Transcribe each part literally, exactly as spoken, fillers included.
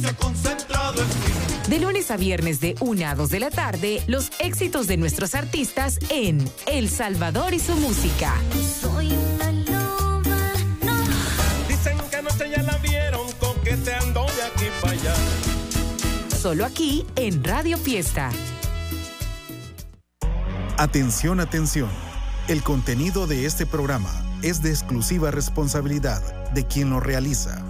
Concentrado en ti. De lunes a viernes de una a dos de la tarde, los éxitos de nuestros artistas en El Salvador y su música. Soy una loba, no. Dicen que anoche ya la vieron coqueteando de aquí para allá. Solo aquí en Radio Fiesta. Atención, atención. El contenido de este programa es de exclusiva responsabilidad de quien lo realiza.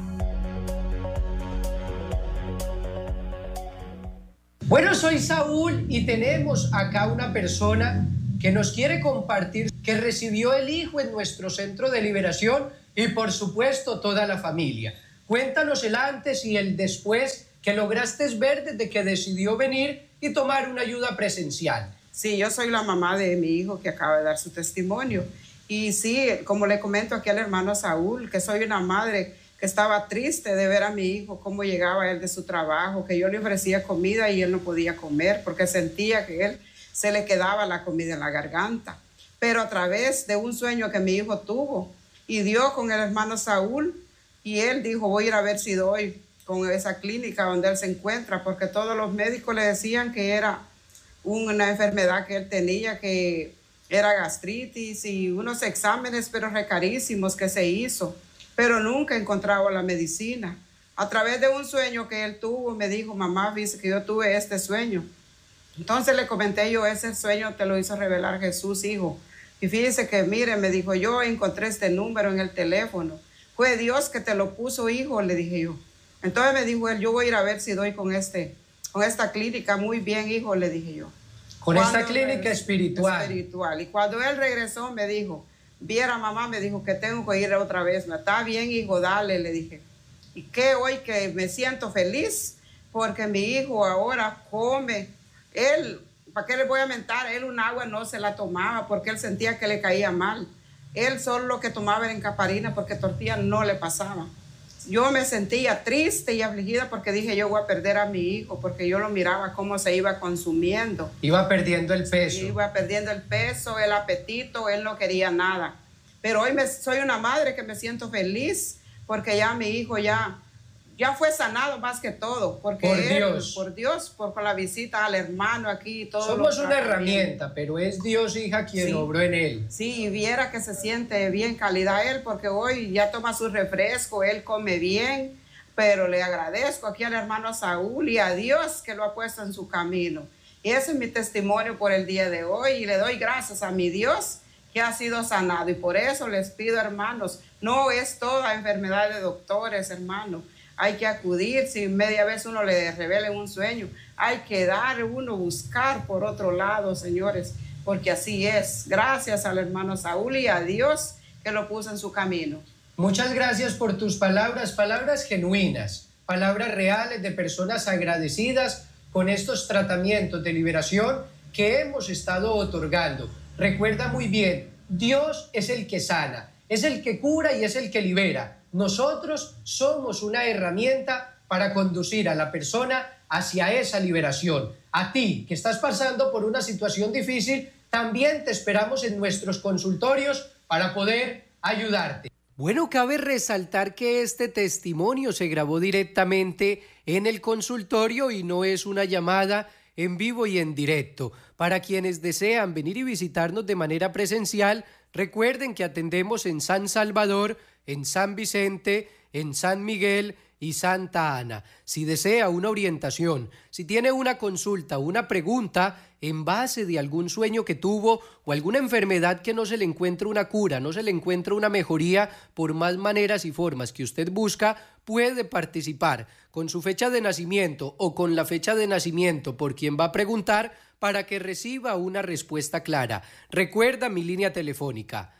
Bueno, soy Saúl y tenemos acá una persona que nos quiere compartir que recibió el hijo en nuestro centro de liberación y por supuesto toda la familia. Cuéntanos el antes y el después que lograste ver desde que decidió venir y tomar una ayuda presencial. Sí, yo soy la mamá de mi hijo que acaba de dar su testimonio. Y sí, como le comento aquí al hermano Saúl, que soy una madre que estaba triste de ver a mi hijo, cómo llegaba él de su trabajo, que yo le ofrecía comida y él no podía comer porque sentía que él se le quedaba la comida en la garganta. Pero a través de un sueño que mi hijo tuvo y dio con el hermano Saúl, y él dijo, voy a ir a ver si doy con esa clínica donde él se encuentra, porque todos los médicos le decían que era una enfermedad que él tenía, que era gastritis y unos exámenes pero recarísimos que se hizo, pero nunca encontraba la medicina. A través de un sueño que él tuvo, me dijo, mamá, dice que yo tuve este sueño. Entonces le comenté yo, ese sueño te lo hizo revelar Jesús, hijo. Y fíjese que, mire, me dijo, yo encontré este número en el teléfono. Fue Dios que te lo puso, hijo, le dije yo. Entonces me dijo él, yo voy a ir a ver si doy con, este, con esta clínica. Muy bien, hijo, le dije yo. Con Cuando esta clínica él, espiritual. espiritual. Y cuando él regresó, me dijo, viera mamá, me dijo que tengo que ir otra vez. Está bien, hijo, dale, le dije. Y que hoy que me siento feliz porque mi hijo ahora come. Él, ¿para qué le voy a mentar? Él un agua no se la tomaba porque él sentía que le caía mal. Él solo lo que tomaba era encaparina porque tortilla no le pasaba. Yo me sentía triste y afligida porque dije, yo voy a perder a mi hijo, porque yo lo miraba cómo se iba consumiendo. Iba perdiendo el peso. Iba perdiendo el peso, el apetito, él no quería nada. Pero hoy me, soy una madre que me siento feliz porque ya mi hijo ya, ya fue sanado más que todo. Porque por él, Dios. Por Dios, por, por la visita al hermano aquí. Todo Somos una herramienta, pero es Dios, hija, quien sí. obró en él. Sí, y viera que se siente bien calidad él, porque hoy ya toma su refresco, él come bien, pero le agradezco aquí al hermano Saúl y a Dios que lo ha puesto en su camino. Y ese es mi testimonio por el día de hoy, y le doy gracias a mi Dios que ha sido sanado. Y por eso les pido, hermanos, no es toda enfermedad de doctores, hermano. Hay que acudir, si media vez uno le revela un sueño, hay que dar uno, buscar por otro lado, señores, porque así es. Gracias al hermano Saúl y a Dios que lo puso en su camino. Muchas gracias por tus palabras, palabras genuinas, palabras reales de personas agradecidas con estos tratamientos de liberación que hemos estado otorgando. Recuerda muy bien, Dios es el que sana, es el que cura y es el que libera. Nosotros somos una herramienta para conducir a la persona hacia esa liberación. A ti, que estás pasando por una situación difícil, también te esperamos en nuestros consultorios para poder ayudarte. Bueno, cabe resaltar que este testimonio se grabó directamente en el consultorio y no es una llamada en vivo y en directo. Para quienes desean venir y visitarnos de manera presencial, recuerden que atendemos en San Salvador, en San Vicente, en San Miguel y Santa Ana. Si desea una orientación, si tiene una consulta, una pregunta en base de algún sueño que tuvo o alguna enfermedad que no se le encuentra una cura, no se le encuentra una mejoría, por más maneras y formas que usted busca, puede participar con su fecha de nacimiento o con la fecha de nacimiento por quien va a preguntar para que reciba una respuesta clara. Recuerda mi línea telefónica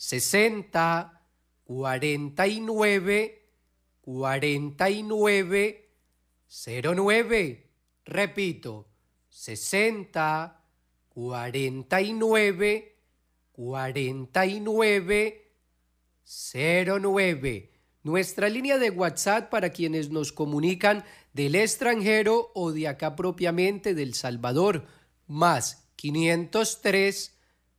sesenta cuarenta y nueve cuarenta y nueve cero nueve. Repito, sesenta cuarenta y nueve cuarenta y nueve cero nueve. Nuestra línea de WhatsApp para quienes nos comunican del extranjero o de acá propiamente del Salvador, más quinientos tres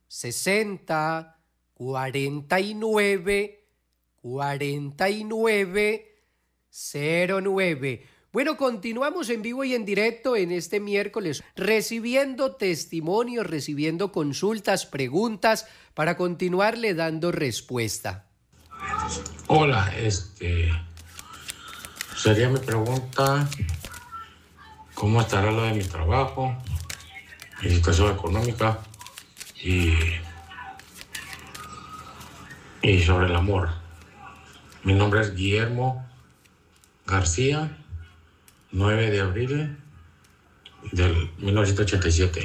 sesenta cuarenta y nueve cuarenta y nueve cero nueve. Bueno, continuamos en vivo y en directo en este miércoles, recibiendo testimonios, recibiendo consultas, preguntas, para continuarle dando respuesta. Hola, este, sería mi pregunta, ¿cómo estará lo de mi trabajo, mi situación económica y, y sobre el amor? Mi nombre es Guillermo García, nueve de abril del mil novecientos ochenta y siete.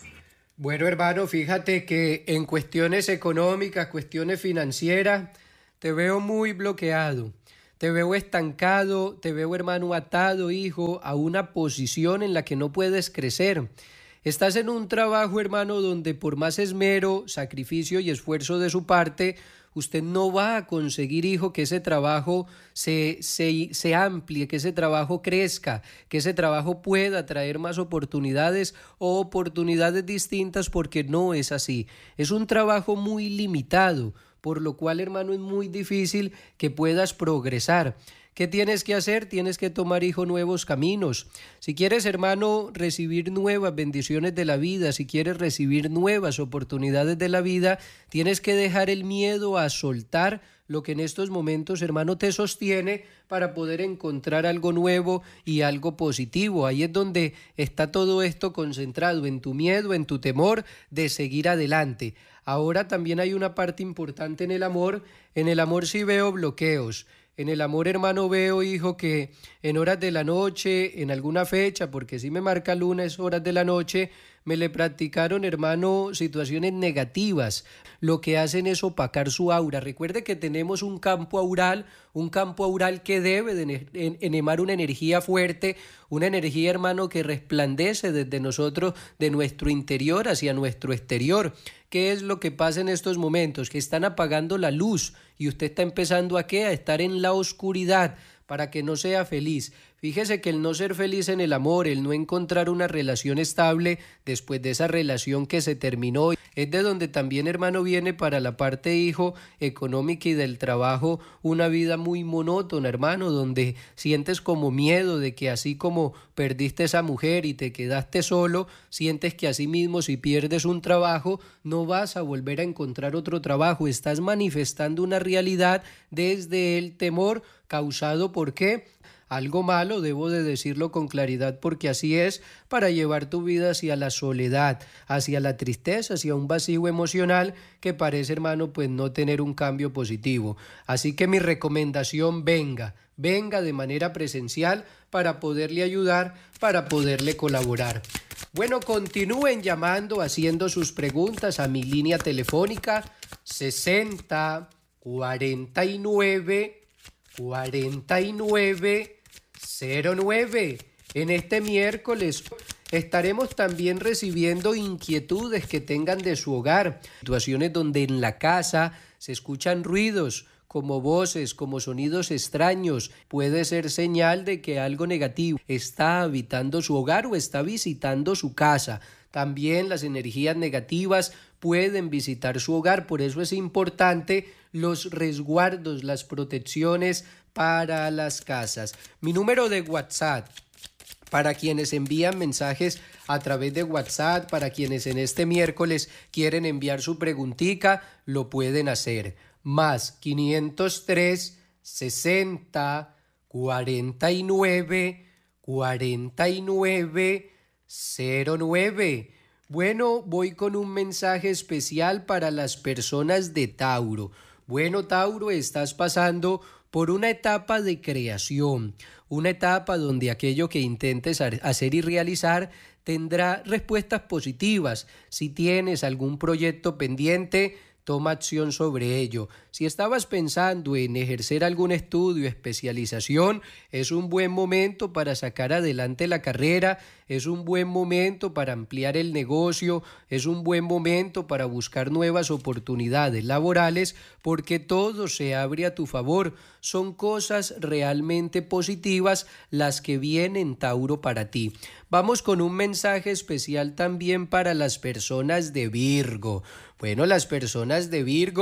Bueno, hermano, fíjate que en cuestiones económicas, cuestiones financieras, te veo muy bloqueado, te veo estancado, te veo, hermano, atado, hijo, a una posición en la que no puedes crecer. Estás en un trabajo, hermano, donde por más esmero, sacrificio y esfuerzo de su parte, usted no va a conseguir, hijo, que ese trabajo se, se, se amplíe, que ese trabajo crezca, que ese trabajo pueda traer más oportunidades o oportunidades distintas, porque no es así. Es un trabajo muy limitado, por lo cual, hermano, es muy difícil que puedas progresar. ¿Qué tienes que hacer? Tienes que tomar, hijo, nuevos caminos. Si quieres, hermano, recibir nuevas bendiciones de la vida, si quieres recibir nuevas oportunidades de la vida, tienes que dejar el miedo a soltar lo que en estos momentos, hermano, te sostiene para poder encontrar algo nuevo y algo positivo. Ahí es donde está todo esto concentrado, en tu miedo, en tu temor de seguir adelante. Ahora también hay una parte importante en el amor. En el amor sí veo bloqueos. En el amor, hermano, veo, hijo, que en horas de la noche, en alguna fecha, porque si me marca lunes, horas de la noche, me le practicaron, hermano, situaciones negativas. Lo que hacen es opacar su aura. Recuerde que tenemos un campo aural, un campo aural que debe de enemar una energía fuerte, una energía, hermano, que resplandece desde nosotros, de nuestro interior hacia nuestro exterior. ¿Qué es lo que pasa en estos momentos? Que están apagando la luz y usted está empezando a ¿qué? A estar en la oscuridad para que no sea feliz. Fíjese que el no ser feliz en el amor, el no encontrar una relación estable después de esa relación que se terminó, es de donde también, hermano, viene para la parte, hijo, económica y del trabajo, una vida muy monótona, hermano, donde sientes como miedo de que así como perdiste esa mujer y te quedaste solo, sientes que así mismo si pierdes un trabajo no vas a volver a encontrar otro trabajo. Estás manifestando una realidad desde el temor causado por ¿qué? Algo malo, debo de decirlo con claridad, porque así es, para llevar tu vida hacia la soledad, hacia la tristeza, hacia un vacío emocional que parece, hermano, pues no tener un cambio positivo. Así que mi recomendación, venga, venga de manera presencial para poderle ayudar, para poderle colaborar. Bueno, continúen llamando, haciendo sus preguntas a mi línea telefónica sesenta cuarenta y nueve cuarenta y nueve cero nueve. En este miércoles estaremos también recibiendo inquietudes que tengan de su hogar, situaciones donde en la casa se escuchan ruidos, como voces, como sonidos extraños. Puede ser señal de que algo negativo está habitando su hogar o está visitando su casa. También las energías negativas pueden visitar su hogar, por eso es importante los resguardos, las protecciones para las casas. Mi número de WhatsApp, para quienes envían mensajes a través de WhatsApp, para quienes en este miércoles quieren enviar su preguntica, lo pueden hacer. Más quinientos tres, sesenta, cuarenta y nueve, cuarenta y nueve, cero nueve. Bueno, voy con un mensaje especial para las personas de Tauro. Bueno, Tauro, estás pasando por una etapa de creación, una etapa donde aquello que intentes hacer y realizar tendrá respuestas positivas. Si tienes algún proyecto pendiente, toma acción sobre ello. Si estabas pensando en ejercer algún estudio, especialización, es un buen momento para sacar adelante la carrera, es un buen momento para ampliar el negocio, es un buen momento para buscar nuevas oportunidades laborales, porque todo se abre a tu favor. Son cosas realmente positivas las que vienen, Tauro, para ti. Vamos con un mensaje especial también para las personas de Virgo. Bueno, las personas de Virgo,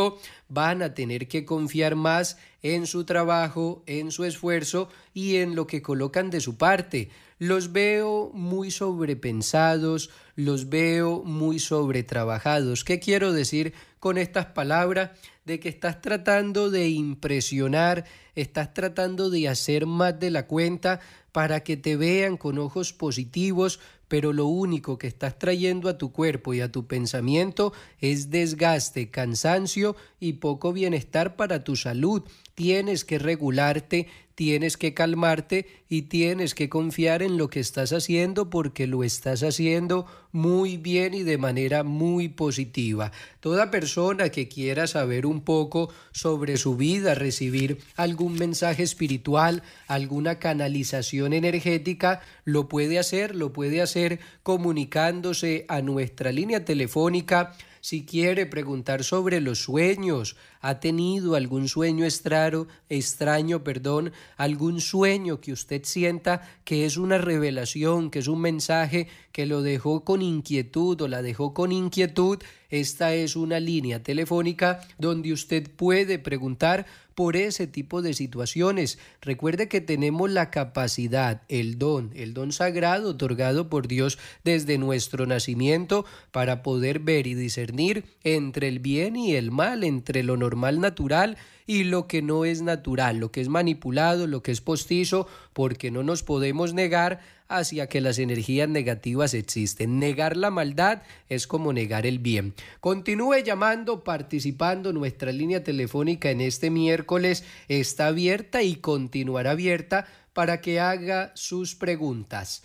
van a tener que confiar más en su trabajo, en su esfuerzo y en lo que colocan de su parte. Los veo muy sobrepensados, los veo muy sobretrabajados. ¿Qué quiero decir con estas palabras? De que estás tratando de impresionar, estás tratando de hacer más de la cuenta para que te vean con ojos positivos, pero lo único que estás trayendo a tu cuerpo y a tu pensamiento es desgaste, cansancio y poco bienestar para tu salud. Tienes que regularte, tienes que calmarte y tienes que confiar en lo que estás haciendo porque lo estás haciendo muy bien y de manera muy positiva. Toda persona que quiera saber un poco sobre su vida, recibir algún mensaje espiritual, alguna canalización energética, lo puede hacer, lo puede hacer comunicándose a nuestra línea telefónica. Si quiere preguntar sobre los sueños, ha tenido algún sueño extraño, extraño, perdón, algún sueño que usted sienta que es una revelación, que es un mensaje que lo dejó con inquietud o la dejó con inquietud, esta es una línea telefónica donde usted puede preguntar por ese tipo de situaciones. Recuerde que tenemos la capacidad, el don, el don sagrado otorgado por Dios desde nuestro nacimiento para poder ver y discernir entre el bien y el mal, entre lo normal, natural y lo que no es natural, lo que es manipulado, lo que es postizo, porque no nos podemos negar hacia que las energías negativas existen. Negar la maldad es como negar el bien. Continúe llamando, participando. Nuestra línea telefónica en este miércoles está abierta y continuará abierta para que haga sus preguntas.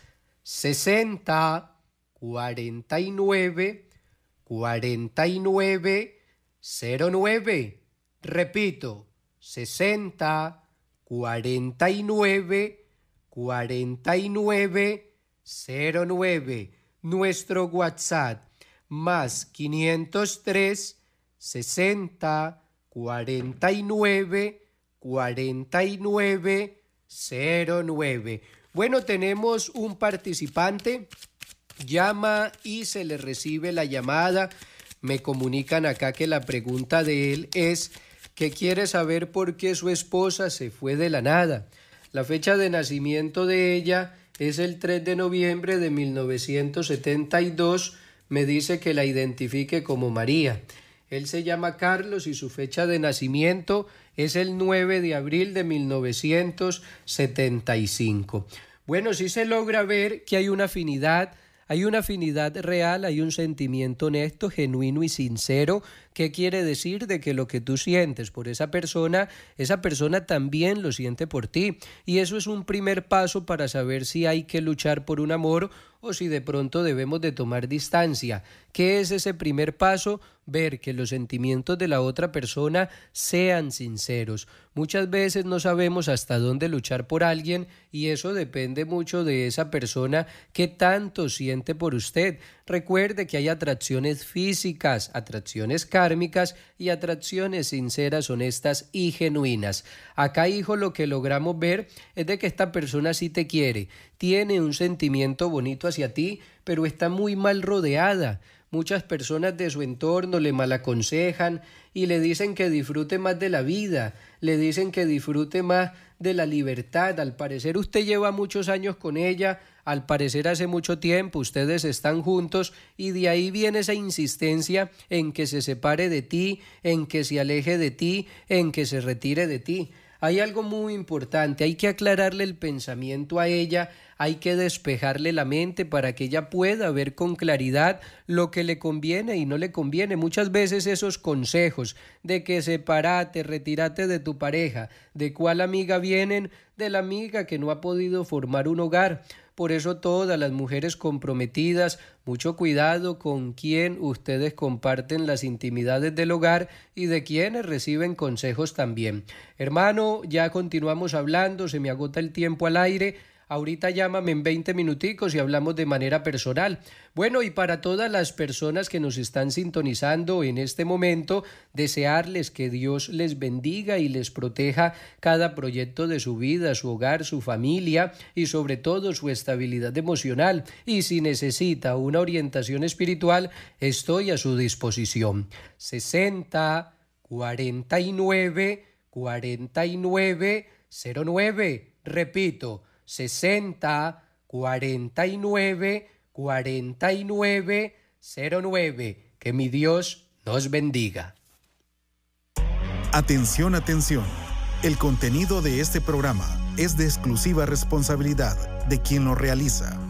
sesenta, cuarenta y nueve, cuarenta y nueve, cero nueve. Repito, sesenta, cuarenta y nueve, cuarenta y nueve, cero nueve. Nuestro WhatsApp más quinientos tres, sesenta, cuarenta y nueve, cuarenta y nueve, cero nueve. Bueno, tenemos un participante, llama y se le recibe la llamada. Me comunican acá que la pregunta de él es que quiere saber por qué su esposa se fue de la nada. La fecha de nacimiento de ella es el tres de noviembre de mil novecientos setenta y dos. Me dice que la identifique como María. Él se llama Carlos y su fecha de nacimiento es el nueve de abril de mil novecientos setenta y cinco. Bueno, sí se logra ver que hay una afinidad. Hay una afinidad real, hay un sentimiento honesto, genuino y sincero. ¿Qué quiere decir? De que lo que tú sientes por esa persona, esa persona también lo siente por ti. Y eso es un primer paso para saber si hay que luchar por un amor o si de pronto debemos de tomar distancia. ¿Qué es ese primer paso? Ver que los sentimientos de la otra persona sean sinceros. Muchas veces no sabemos hasta dónde luchar por alguien y eso depende mucho de esa persona que tanto siente por usted. Recuerde que hay atracciones físicas, atracciones kármicas y atracciones sinceras, honestas y genuinas. Acá, hijo, lo que logramos ver es de que esta persona sí te quiere, tiene un sentimiento bonito hacia ti, pero está muy mal rodeada. Muchas personas de su entorno le malaconsejan y le dicen que disfrute más de la vida, le dicen que disfrute más de la libertad. Al parecer usted lleva muchos años con ella, al parecer hace mucho tiempo ustedes están juntos y de ahí viene esa insistencia en que se separe de ti, en que se aleje de ti, en que se retire de ti. Hay algo muy importante, hay que aclararle el pensamiento a ella, hay que despejarle la mente para que ella pueda ver con claridad lo que le conviene y no le conviene. Muchas veces esos consejos de que sepárate, retírate de tu pareja, ¿de cuál amiga vienen? De la amiga que no ha podido formar un hogar. Por eso todas las mujeres comprometidas, mucho cuidado con quién ustedes comparten las intimidades del hogar y de quienes reciben consejos también. Hermano, ya continuamos hablando, se me agota el tiempo al aire. Ahorita llámame en veinte minuticos y hablamos de manera personal. Bueno, y para todas las personas que nos están sintonizando en este momento, desearles que Dios les bendiga y les proteja cada proyecto de su vida, su hogar, su familia y sobre todo su estabilidad emocional. Y si necesita una orientación espiritual, estoy a su disposición. sesenta, cuarenta y nueve, cuarenta y nueve, cero nueve. Repito, sesenta, cuarenta y nueve, cuarenta y nueve, cero nueve. Que mi Dios nos bendiga. Atención, atención. El contenido de este programa es de exclusiva responsabilidad de quien lo realiza.